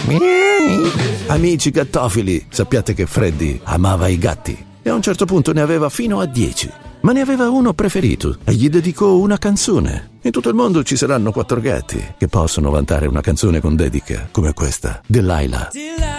Amici gattofili, sappiate che Freddy amava i gatti e a un certo punto ne aveva fino a 10. Ma ne aveva uno preferito e gli dedicò una canzone. In tutto il mondo ci saranno 4 gatti che possono vantare una canzone con dedica come questa, Delilah.